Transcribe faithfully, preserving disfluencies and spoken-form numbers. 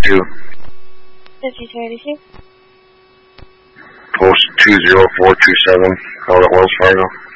eighty-two. fifty-two eighty-two. Post two zero four two seven, out at Wells Fargo.